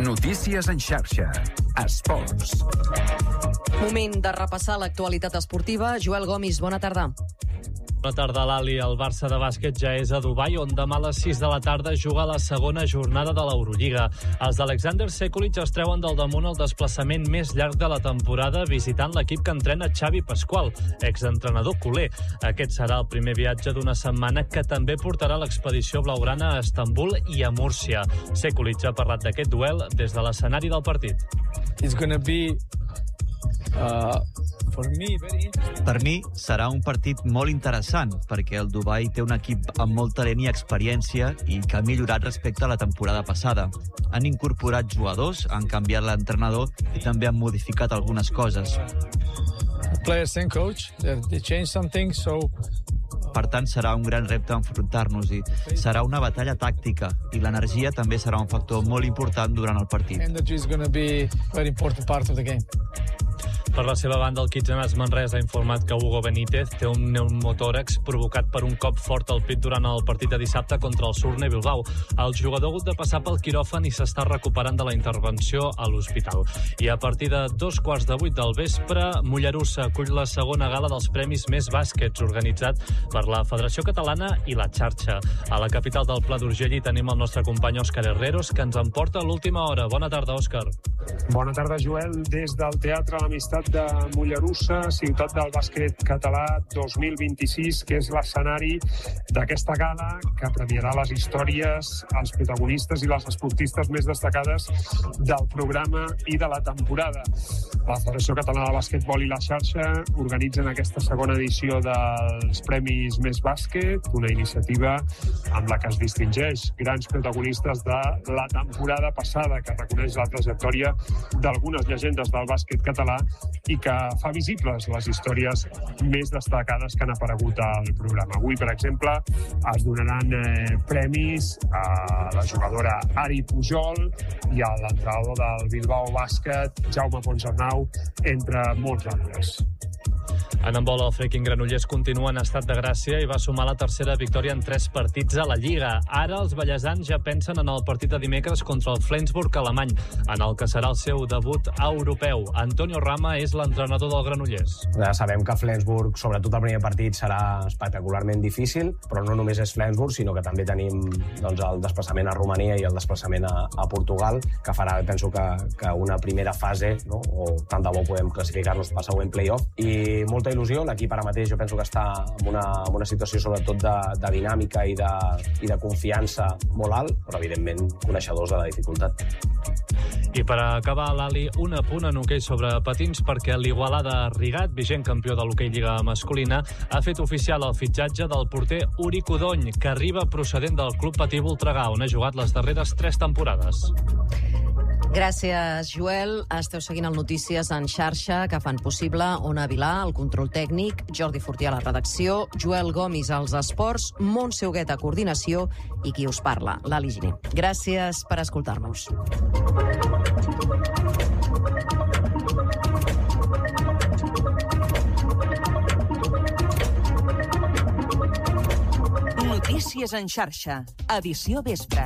Notícies en xarxa. Esports. Moment de repassar l'actualitat esportiva. Joel Gomis, bona tarda. Bona tarda, Lali. El Barça de bàsquet ja és a Dubai, on demà a les 6 de la tarda juga la segona jornada de l'Eurolliga. Els d'Alexander Sekulic es treuen del damunt el desplaçament més llarg de la temporada visitant l'equip que entrena Xavi Pasqual, exentrenador culer. Aquest serà el primer viatge d'una setmana que també portarà l'expedició blaugrana a Estambul i a Múrcia. Sekulic ha parlat d'aquest duel des de l'escenari del partit. It's gonna be per mi serà un partit molt interessant perquè el Dubai té un equip amb molt talent i experiència i que ha millorat respecte a la temporada passada. Han incorporat jugadors, han canviat l'entrenador i també han modificat algunes coses. Players and coach, they changed something, so per tant, serà un gran repte enfrontar-nos-hi. Serà una batalla tàctica i l'energia també serà un factor molt important durant el partit. Energy is going to be a very important part of the game. Per la seva banda, el Kitchener Manresa ha informat que Hugo Benítez té un pneumotòrax provocat per un cop fort al pit durant el partit de dissabte contra el Surne Bilbao. El jugador ha hagut de passar pel quiròfan i s'està recuperant de la intervenció a l'hospital. I a partir de 7:15 del vespre, Mollerussa acull la segona gala dels Premis Més Bàsquets, organitzat per la Federació Catalana i la Xarxa. A la capital del Pla d'Urgell hi tenim el nostre company Òscar Herreros, que ens emporta a l'última hora. Bona tarda, Òscar. Bona tarda, Joel. Des del Teatre L'Amistat de Mollerussa, ciutat del bàsquet català 2026, que és l'escenari d'aquesta gala que premiarà les històries, els protagonistes i les esportistes més destacades del programa i de la temporada. La Federació Catalana de Bàsquetbol i la Xarxa organitzen aquesta segona edició dels Premis Més Bàsquet, una iniciativa amb la que es distingeix grans protagonistes de la temporada passada, que reconeix la trajectòria d'algunes llegendes del bàsquet català i que fa visibles les històries més destacades que han aparegut al programa. Avui, per exemple, es donaran premis a la jugadora Ari Pujol i a l'entrenador del Bilbao Bàsquet, Jaume Ponsarnau, entre molts altres. En handbol, el Freaking Granollers continua en estat de gràcia i va sumar la tercera victòria en 3 partits a la Lliga. Ara els ballesans ja pensen en el partit de dimecres contra el Flensburg alemany, en el que serà el seu debut europeu. Antonio Rama és l'entrenador del Granollers. Ja sabem que Flensburg, sobretot el primer partit, serà espectacularment difícil, però no només és Flensburg, sinó que també tenim el desplaçament a Romania i el desplaçament a Portugal, que farà, penso, que una primera fase, no? O tant de bo podem classificar-nos per següent playoff, i molta il·lusió. L'equip ara mateix jo penso que està en una situació sobretot de dinàmica i de confiança molt alt, però evidentment coneixedors de la dificultat. I per acabar, l'Ali, un apunt en hoquei sobre patins perquè l'Igualada Rigat, vigent campió de l'hoquei Lliga masculina, ha fet oficial el fitxatge del porter Uri Codony, que arriba procedent del Club Patí Voltregà, on ha jugat les darreres 3 temporades. Gràcies, Joel. Esteu seguint el Notícies en xarxa que fan possible Ona Vilà, el control tècnic, Jordi Fortià a la redacció, Joel Gomis als esports, Montse Huguet a coordinació i qui us parla, Lali Giner. Gràcies per escoltar-nos. Notícies en xarxa, edició vespre.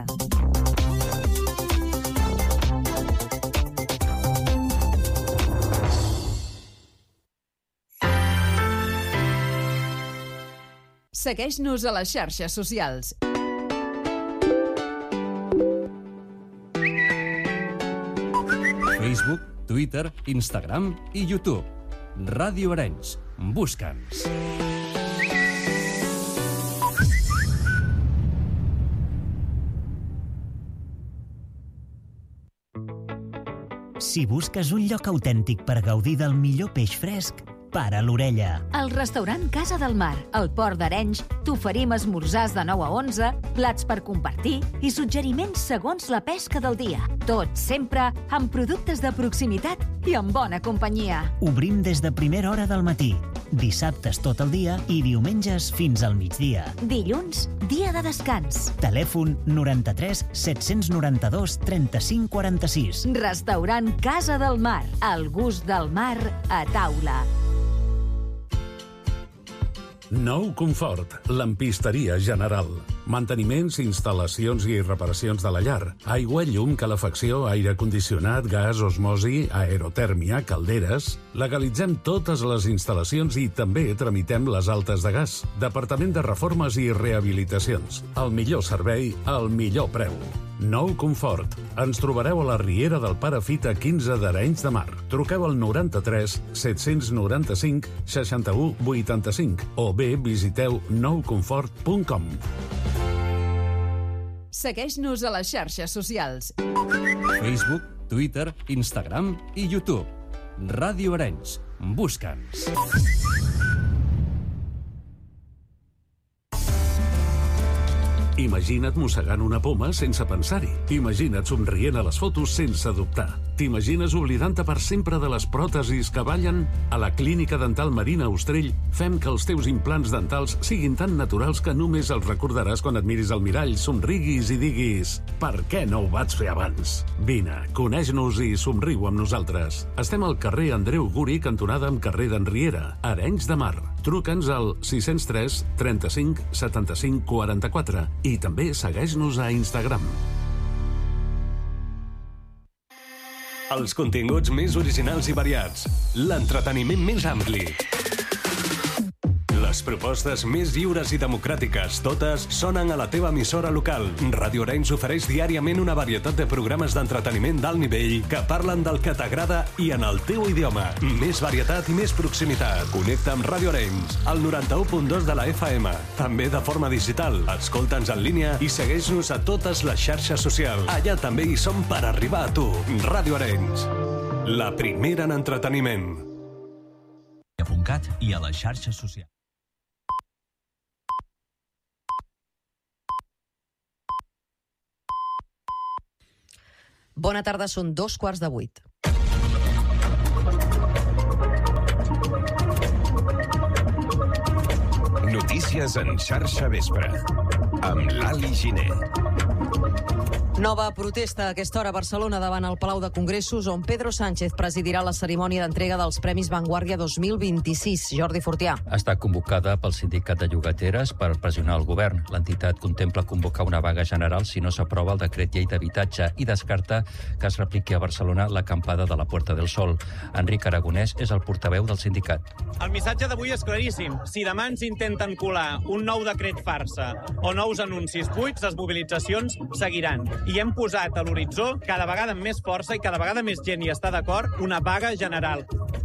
Segueix-nos a les xarxes socials. Facebook, Twitter, Instagram i YouTube. Ràdio Arenys. Busca'ns. Si busques un lloc autèntic per gaudir del millor peix fresc, para l'orella. Al restaurant Casa del Mar, al Port d'Arenys, t'oferim esmorzars de 9 a 11, plats per compartir i suggeriments segons la pesca del dia. Tot sempre amb productes de proximitat i amb bona companyia. Obrim des de primera hora del matí, dissabtes tot el dia i diumenges fins al migdia. Dilluns, dia de descans. Telèfon 93 792 35 46. Restaurant Casa del Mar, el gust del mar a taula. Nou Confort, lampisteria general. Manteniments, instal·lacions i reparacions de la llar. Aigua, llum, calefacció, aire condicionat, gas, osmosi, aerotèrmia, calderes. Legalitzem totes les instal·lacions i també tramitem les altes de gas. Departament de Reformes i Rehabilitacions. El millor servei, al millor preu. Nou Confort. Ens trobareu a la Riera del Pare Fita 15 d'Arenys de Mar. Truqueu al 93 795 61 85 o bé visiteu nouconfort.com. Segueix-nos a les xarxes socials. Facebook, Twitter, Instagram i YouTube. Ràdio Arenys. Busca'ns. Imagina't mossegant una poma sense pensar-hi. Imagina't somrient a les fotos sense dubtar. T'imagines oblidant-te per sempre de les pròtesis que ballen? A la Clínica Dental Marina Ostrell fem que els teus implants dentals siguin tan naturals que només els recordaràs quan et miris al mirall, somriguis i diguis «Per què no ho vaig fer abans?» Vine, coneix-nos i somriu amb nosaltres. Estem al carrer Andreu Guri, cantonada amb carrer d'Enriera, Arenys de Mar. Truca'ns al 603 35 75 44 i també segueix-nos a Instagram. Els continguts més originals i variats. L'entreteniment més ampli. Les propostes més lliures i democràtiques, totes sonen a la teva emissora local. Ràdio Arenys ofereix diàriament una varietat de programes d'entreteniment d'alt nivell que parlen del que t'agrada i en el teu idioma. Més varietat i més proximitat. Connecta amb Ràdio Arenys, al 91.2 de la FM. També de forma digital. Escolta'ns en línia i segueix-nos a totes les xarxes socials. Allà també hi som per arribar a tu. Ràdio Arenys, la primera en entreteniment. .cat i a les xarxes socials. Bona tarda, són 7:45. Notícies en xarxa vespre, amb Lali Giner. Nova protesta a aquesta hora a Barcelona davant el Palau de Congressos, on Pedro Sánchez presidirà la cerimònia d'entrega dels Premis Vanguardia 2026. Jordi Fortià. Està convocada pel sindicat de llogateres per pressionar el govern. L'entitat contempla convocar una vaga general si no s'aprova el decret llei d'habitatge i descarta que es repliqui a Barcelona l'acampada de la Puerta del Sol. Enric Aragonès és el portaveu del sindicat. El missatge d'avui és claríssim. Si demà ens intenten colar un nou decret farsa o nous anuncis buits, les mobilitzacions seguiran. I hem posat a l'horitzó, cada vegada amb més força i cada vegada més gent hi està d'acord, una vaga general.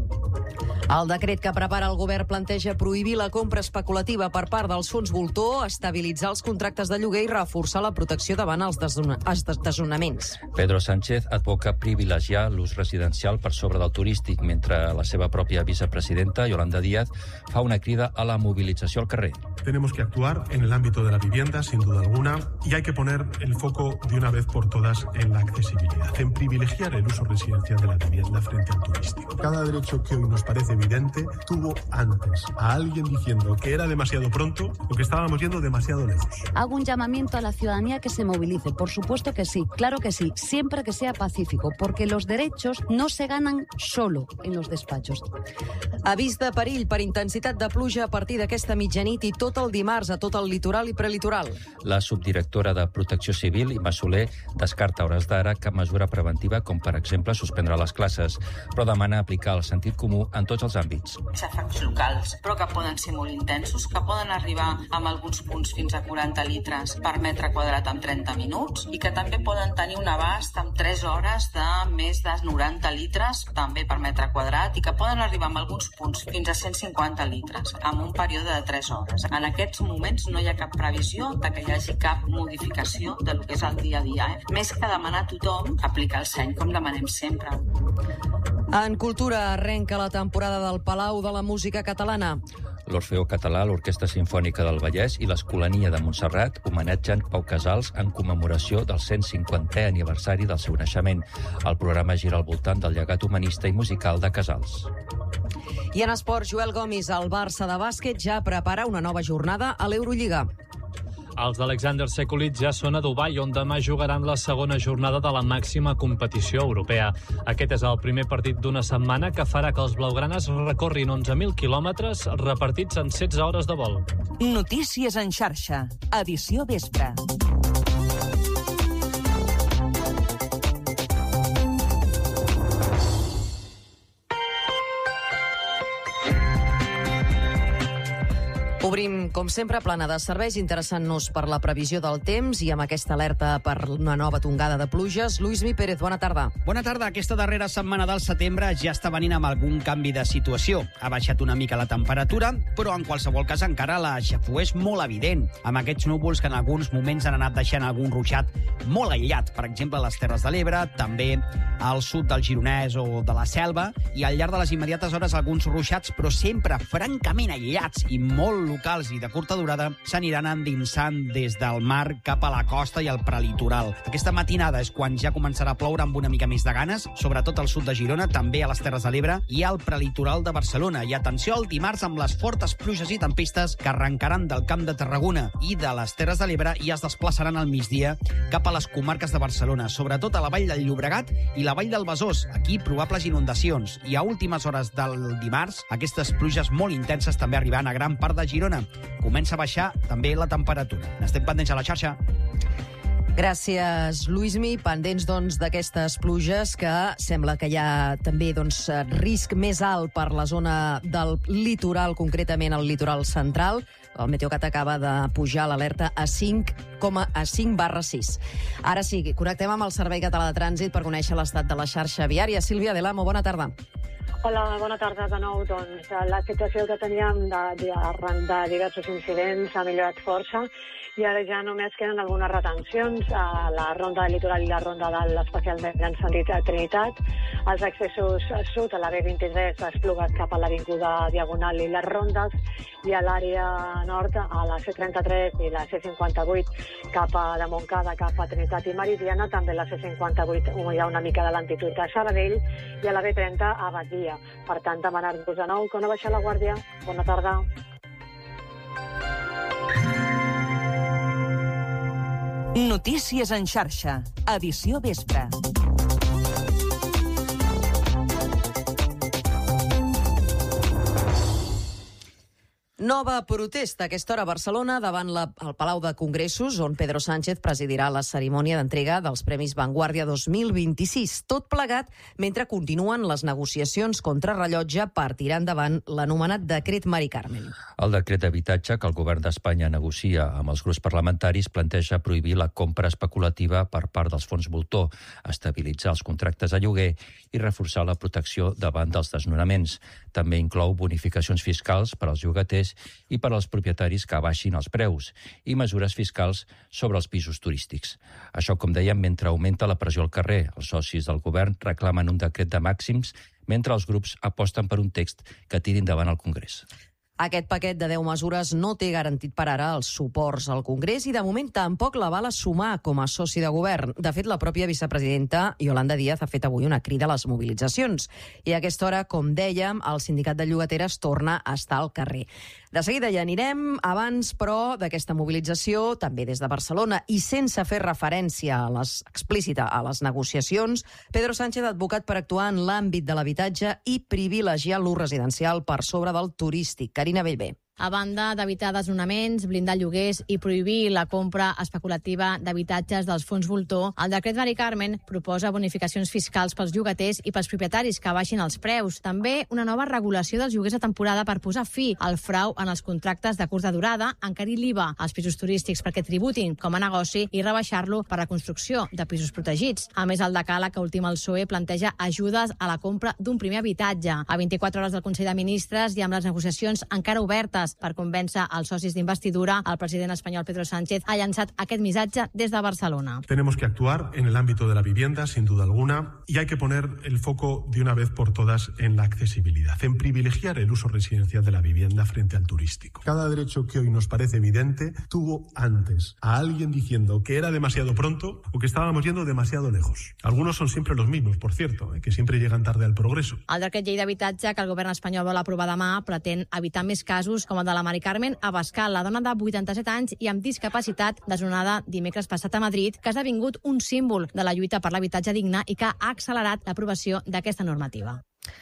El decret que prepara el govern planteja prohibir la compra especulativa per part dels fons voltor, estabilitzar els contractes de lloguer i reforçar la protecció davant els desnonaments. Pedro Sánchez advoca privilegiar l'ús residencial per sobre del turístic, mentre la seva pròpia vicepresidenta, Yolanda Díaz, fa una crida a la movilització al carrer. Tenemos que actuar en el ámbito de la vivienda, sin duda alguna, y hay que poner el foco de una vez por todas en la accesibilidad, en privilegiar el uso residencial de la vivienda frente al turístico. Cada derecho que hoy nos parece evidente tuvo antes a alguien diciendo que era demasiado pronto o que estábamos yendo demasiado lejos. Hago un llamamiento a la ciudadanía que se movilice. Por supuesto que sí, claro que sí, siempre que sea pacífico, porque los derechos no se ganan solo en los despachos. Avís de perill per intensitat de pluja a partir d'aquesta mitjanit i tot el dimarts a tot el litoral i prelitoral. La subdirectora de Protecció Civil, Imma Soler, descarta a hores d'ara cap mesura preventiva com, per exemple, suspendre les classes, però demana aplicar el sentit comú en tots els àmbits. Xàfecs locals, però que poden ser molt intensos, que poden arribar amb alguns punts fins a 40 litres per metre quadrat en 30 minuts i que també poden tenir un abast en 3 hores de més de 90 litres també per metre quadrat i que poden arribar amb alguns punts fins a 150 litres en un període de 3 hores. En aquests moments no hi ha cap previsió de que hi hagi cap modificació del que és el dia a dia. Més que demanar a tothom aplicar el seny com demanem sempre. En cultura arrenca la temporada del Palau de la Música Catalana. L'Orfeó Català, l'Orquestra Simfònica del Vallès i l'Escolania de Montserrat homenatgen Pau Casals en commemoració del 150è aniversari del seu naixement. El programa gira al voltant del llegat humanista i musical de Casals. I en esports, Joel Gomis, el Barça de bàsquet ja prepara una nova jornada a l'Eurolliga. Els d'Alexander Sekulic ja són a Dubai, on demà jugaran la segona jornada de la màxima competició europea. Aquest és el primer partit d'una setmana que farà que els blaugranes recorrin 11.000 quilòmetres repartits en 16 hores de vol. Notícies en xarxa. Edició vespre. Obrim, com sempre, plana de serveis, interessant-nos per la previsió del temps i amb aquesta alerta per una nova tongada de pluges. Lluís Mi Pérez, bona tarda. Bona tarda. Aquesta darrera setmana del setembre ja està venint amb algun canvi de situació. Ha baixat una mica la temperatura, però en qualsevol cas encara la xafogor és molt evident, amb aquests núvols que en alguns moments han anat deixant algun ruixat molt aïllat, per exemple a les Terres de l'Ebre, també al sud del Gironès o de la Selva, i al llarg de les immediates hores alguns ruixats, però sempre francament aïllats i molt locals i de curta durada, s'aniran endinsant des del mar cap a la costa i al prelitoral. Aquesta matinada és quan ja començarà a ploure amb una mica més de ganes, sobretot al sud de Girona, també a les Terres de l'Ebre i al prelitoral de Barcelona. I atenció al dimarts amb les fortes pluges i tempistes que arrencaran del Camp de Tarragona i de les Terres de l'Ebre i es desplaçaran al migdia cap a les comarques de Barcelona, sobretot a la vall del Llobregat i la vall del Besòs. Aquí probables inundacions. I a últimes hores del dimarts, aquestes pluges molt intenses també arribaran a gran part de Girona. Comença a baixar també la temperatura. N'estem pendents a la xarxa. Gràcies, Lluïsmi. Pendents, doncs, d'aquestes pluges que sembla que hi ha també, doncs, risc més alt per la zona del litoral, concretament el litoral central. El Meteocat acaba de pujar l'alerta a 5,5/6. Ara sí, connectem amb el Servei Català de Trànsit per conèixer l'estat de la xarxa viària. Sílvia Delamo, bona tarda. Hola, bona tarda de nou. Doncs la situació que teníem arran de diversos incidents ha millorat força i ara ja només queden algunes retencions a la ronda del litoral i la ronda dalt, especialment en sentit a Trinitat. Els accessos sud a la B23 desplugat cap a l'avinguda Diagonal i les rondes, i a l'àrea nord a la C33 i la C58 cap de Montcada, cap a Trinitat i Meridiana, també la C58 hi ha una mica de lentitud a Sabadell i a la B30 a Badia. Per tant, demanar-vos de nou que no baixeu la guàrdia. Bona tarda. Notícies en xarxa. Edició vespre. Nova protesta a aquesta hora a Barcelona davant el Palau de Congressos, on Pedro Sánchez presidirà la cerimònia d'entrega dels Premis Vanguardia 2026. Tot plegat mentre continuen les negociacions contra rellotge per tirar endavant l'anomenat decret Mari Carmen. El decret d'habitatge que el govern d'Espanya negocia amb els grups parlamentaris planteja prohibir la compra especulativa per part dels fons voltor, estabilitzar els contractes de lloguer i reforçar la protecció davant dels desnonaments. També inclou bonificacions fiscals per als llogaters i per als propietaris que abaixin els preus i mesures fiscals sobre els pisos turístics. Això, com dèiem, mentre augmenta la pressió al carrer. Els socis del govern reclamen un decret de màxims, mentre els grups aposten per un text que tiri endavant al Congrés. Aquest paquet de 10 mesures no té garantit per ara els suports al Congrés i de moment tampoc la val a sumar com a soci de govern. De fet, la pròpia vicepresidenta Yolanda Díaz ha fet avui una crida a les mobilitzacions. I a aquesta hora, com dèiem, el sindicat de llogateres torna a estar al carrer. De seguida ja anirem. Abans, però, d'aquesta mobilització, també des de Barcelona, i sense fer referència explícita a les negociacions, Pedro Sánchez ha advocat per actuar en l'àmbit de l'habitatge i privilegiar l'ús residencial per sobre del turístic. Carina Bellver. A banda d'evitar desnonaments, blindar lloguers i prohibir la compra especulativa d'habitatges dels fons voltor, el decret Mari Carmen proposa bonificacions fiscals pels llogaters i pels propietaris que baixin els preus. També una nova regulació dels lloguers de temporada per posar fi al frau en els contractes de curta durada, encarir l'IVA als pisos turístics perquè tributin com a negoci i rebaixar-lo per la construcció de pisos protegits. A més, el decàleg que ultima el PSOE planteja ajudes a la compra d'un primer habitatge. A 24 hores del Consell de Ministres i amb les negociacions encara obertes per convèncer els socis d'investidura, el president espanyol Pedro Sánchez ha llançat aquest missatge des de Barcelona. Tenemos que actuar en el ámbito de la vivienda, sin duda alguna, y hay que poner el foco de una vez por todas en la accesibilidad, en privilegiar el uso residencial de la vivienda frente al turístico. Cada derecho que hoy nos parece evidente tuvo antes a alguien diciendo que era demasiado pronto o que estábamos yendo demasiado lejos. Algunos son siempre los mismos, por cierto, que siempre llegan tarde al progreso. El decret llei d'habitatge que el govern espanyol vol aprovar demà pretén evitar més casos com el de la Mari Carmen Abascal, la dona de 87 anys i amb discapacitat desnonada dimecres passat a Madrid, que ha esdevingut un símbol de la lluita per l'habitatge digne i que ha accelerat l'aprovació d'aquesta normativa.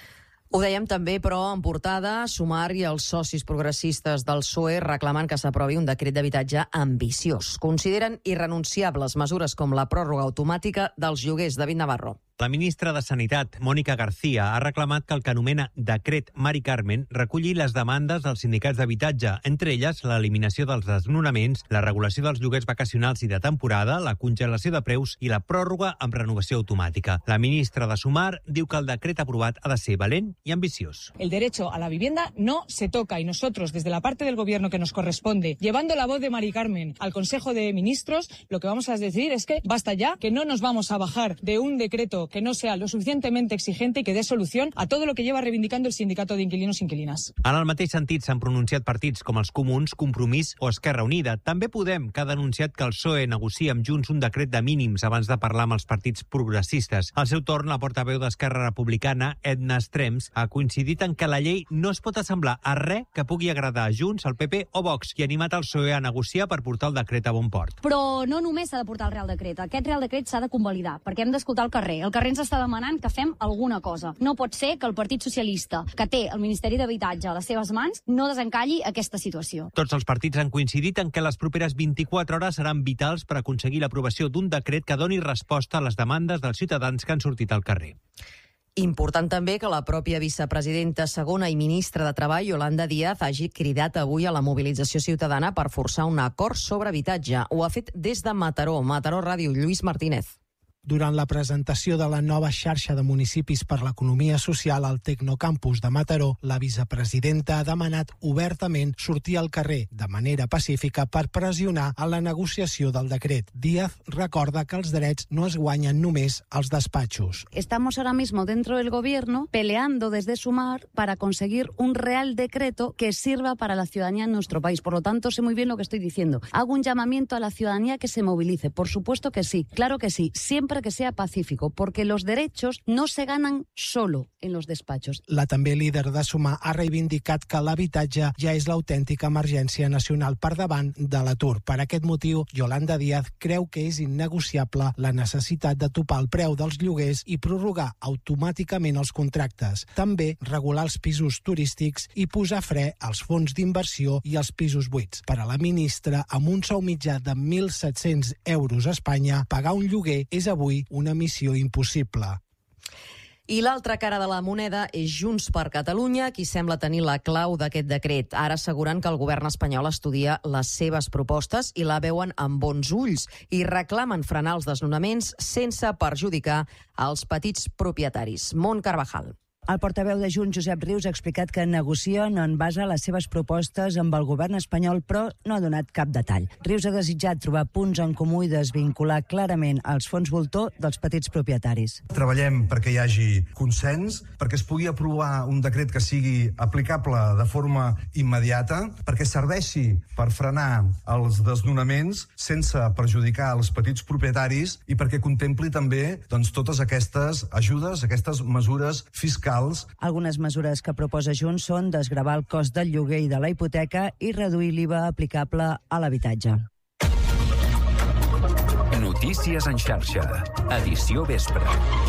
Ho dèiem també, però, en portada, Sumar i els socis progressistes del PSOE reclamen que s'aprovi un decret d'habitatge ambiciós. Consideren irrenunciables mesures com la pròrroga automàtica dels lloguers. David Navarro. La ministra de Sanitat, Mònica García, ha reclamat que el que anomena Decret Mari Carmen reculli les demandes dels sindicats d'habitatge, entre elles l'eliminació dels desnonaments, la regulació dels lloguers vacacionals i de temporada, la congelació de preus i la pròrroga amb renovació automàtica. La ministra de Sumar diu que el decret aprovat ha de ser valent y ambiciós. El derecho a la vivienda no se toca y nosotros, desde la parte del Gobierno que nos corresponde, llevando la voz de Mari Carmen al Consejo de Ministros, lo que vamos a decir es que basta ya, que no nos vamos a bajar de un decreto que no sea lo suficientemente exigente y que dé solución a todo lo que lleva reivindicando el sindicato de inquilinos i inquilines. En el mateix sentit s'han pronunciat partits com els Comuns, Compromís o Esquerra Unida. També Podem, que ha denunciat que el PSOE negocia amb Junts un decret de mínims abans de parlar amb els partits progressistes. Al seu torn, la portaveu d'Esquerra Republicana, Edna Strems, ha coincidit en que la llei no es pot assemblar a res que pugui agradar a Junts, al PP o Vox, i ha animat el PSOE a negociar per portar el decret a bon port. Però no només s'ha de portar el Real Decret. Aquest Real Decret s'ha de convalidar, perquè hem d'escoltar el carrer. El carrer ens està demanant que fem alguna cosa. No pot ser que el Partit Socialista, que té el Ministeri d'Habitatge a les seves mans, no desencalli aquesta situació. Tots els partits han coincidit en que les properes 24 hores seran vitals per aconseguir l'aprovació d'un decret que doni resposta a les demandes dels ciutadans que han sortit al carrer. Important també que la pròpia vicepresidenta segona i ministra de Treball, Yolanda Díaz, hagi cridat avui a la mobilització ciutadana per forçar un acord sobre habitatge. Ho ha fet des de Mataró. Mataró Ràdio, Lluís Martínez. Durant la presentació de la nova xarxa de municipis per l'economia social al Tecnocampus de Mataró, la vicepresidenta ha demanat obertament sortir al carrer de manera pacífica per pressionar a la negociació del decret. Díaz recorda que els drets no es guanyen només als despatxos. Estamos ahora mismo dentro del gobierno peleando desde Sumar para conseguir un real decreto que sirva para la ciudadanía en nuestro país. Por lo tanto, sé muy bien lo que estoy diciendo. Hago un llamamiento a la ciudadanía que se movilice. Por supuesto que sí, claro que sí, siempre que sea pacífico, porque los derechos no se ganan solo en los despachos. La també líder de Sumar ha reivindicat que l'habitatge ja és l'autèntica emergència nacional per davant de l'atur. Per aquest motiu, Yolanda Díaz creu que és innegociable la necessitat de topar el preu dels lloguers i prorrogar automàticament els contractes. També regular els pisos turístics i posar fre als fons d'inversió i als pisos buits. Per a la ministra, amb un sou mitjà de 1.700 euros a Espanya, pagar un lloguer és avui una missió impossible. I l'altra cara de la moneda és Junts per Catalunya, qui sembla tenir la clau d'aquest decret. Ara asseguren que el govern espanyol estudia les seves propostes i la veuen amb bons ulls i reclamen frenar els desnonaments sense perjudicar els petits propietaris. Mont Carvajal. El portaveu de Junts, Josep Rius, ha explicat que negocien en base a les seves propostes amb el govern espanyol, però no ha donat cap detall. Rius ha desitjat trobar punts en comú i desvincular clarament els fons voltor dels petits propietaris. Treballem perquè hi hagi consens, perquè es pugui aprovar un decret que sigui aplicable de forma immediata, perquè serveixi per frenar els desnonaments sense perjudicar els petits propietaris i perquè contempli també totes aquestes ajudes, aquestes mesures fiscals. Algunes mesures que proposa Junts són desgravar el cost del lloguer i de la hipoteca i reduir l'IVA aplicable a l'habitatge. Notícies en xarxa. Edició vespre.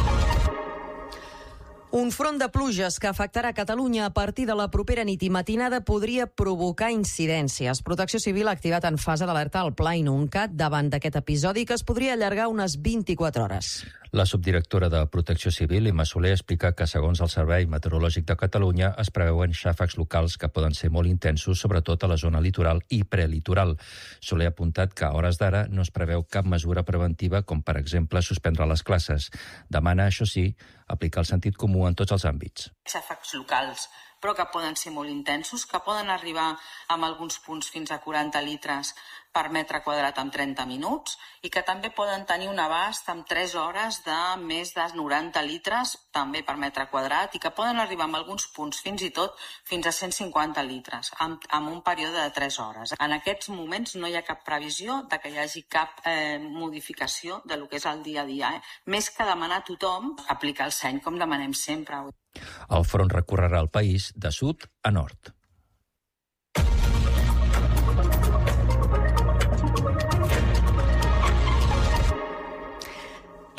Un front de pluges que afectarà Catalunya a partir de la propera nit i matinada podria provocar incidències. Protecció Civil ha activat en fase d'alerta el Pla Inuncat davant d'aquest episodi que es podria allargar unes 24 hores. La subdirectora de Protecció Civil, Imma Soler, explica que, segons el Servei Meteorològic de Catalunya, es preveuen xàfecs locals que poden ser molt intensos, sobretot a la zona litoral i prelitoral. Soler ha apuntat que a hores d'ara no es preveu cap mesura preventiva, com per exemple suspendre les classes. Demana, això sí, aplicar el sentit comú en tots els àmbits. Xàfecs locals, però que poden ser molt intensos, que poden arribar en alguns punts fins a 40 litres per metre quadrat en 30 minuts i que també poden tenir un abast en 3 hores de més de 90 litres també per metre quadrat i que poden arribar en alguns punts fins i tot fins a 150 litres en un període de 3 hores. En aquests moments no hi ha cap previsió de que hi hagi cap modificació de lo que és el dia a dia. Més que demanar a tothom aplicar el seny com demanem sempre. El front recorrerà el país de sud a nord.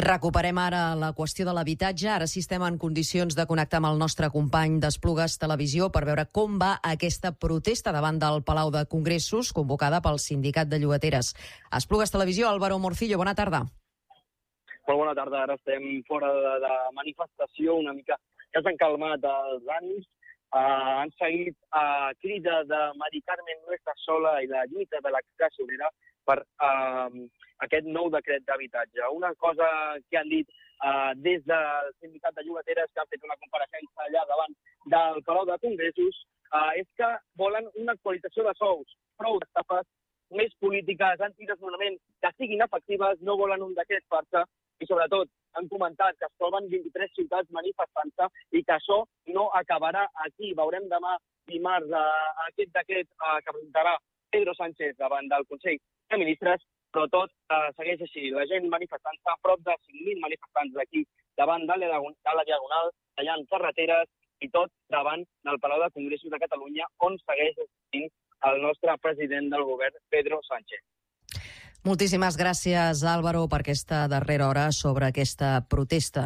Recuperem ara la qüestió de l'habitatge. Ara sí estem en condicions de connectar amb el nostre company d'Esplugues Televisió per veure com va aquesta protesta davant del Palau de Congressos convocada pel Sindicat de Llogateres. Esplugues Televisió, Álvaro Morcillo, bona tarda. Molt bona tarda. Ara estem fora de manifestació una mica. Ja s'han calmat els ànims. Han seguit crida de Mari Carmen no està sola i la lluita de la classe obrera per aquest nou decret d'habitatge. Una cosa que han dit des del Sindicat de Llogateres, que han fet una compareixença allà davant del Palau de Congressos, és que volen una actualització de sous, prou d'estafes, més polítiques antidesnonament que siguin efectives, no volen un decret farsa i sobretot han comentat que es troben 23 ciutats manifestant-se i que això no acabarà aquí. Veurem demà dimarts aquest decret que presentarà Pedro Sánchez davant del Consell de Ministres, però tot segueix així. La gent manifestant-se, prop de 5.000 manifestants aquí davant de la Diagonal, tallant carreteres i tot davant del Palau de Congressos de Catalunya, on segueix assistint el nostre president del govern, Pedro Sánchez. Moltíssimes gràcies, Álvaro, per aquesta darrera hora sobre aquesta protesta.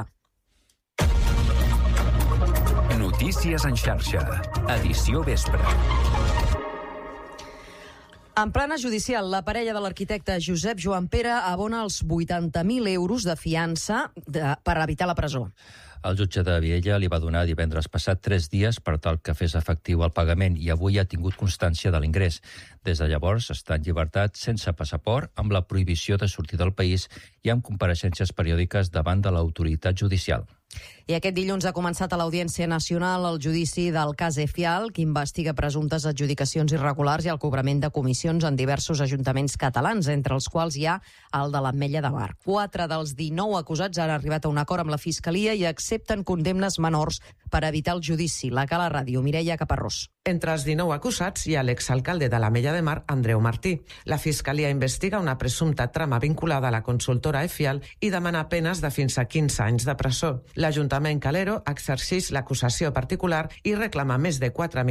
Notícies en xarxa, edició vespre. En plana judicial, la parella de l'arquitecte Josep Joan Pere abona els 80.000 euros de fiança per evitar la presó. El jutge de Viella li va donar divendres passat 3 dies per tal que fes efectiu el pagament i avui ha tingut constància de l'ingrés. Des de llavors està en llibertat sense passaport, amb la prohibició de sortir del país i amb compareixences periòdiques davant de l'autoritat judicial. I aquest dilluns ha començat a l'Audiència Nacional el judici del cas Efial, que investiga presumptes adjudicacions irregulars i el cobrament de comissions en diversos ajuntaments catalans, entre els quals hi ha el de l'Ametlla de Mar. 4 dels 19 acusats han arribat a un acord amb la Fiscalia i accepten condemnes menors per evitar el judici. La Cala Ràdio, Mireia Caparrós. Entre els 19 acusats hi ha l'exalcalde de l'Ametlla de Mar, Andreu Martí. La Fiscalia investiga una presumpta trama vinculada a la consultora Efial i demana penes de fins a 15 anys de presó. L'Ajuntament Calero exerceix l'acusació particular i reclama més de 4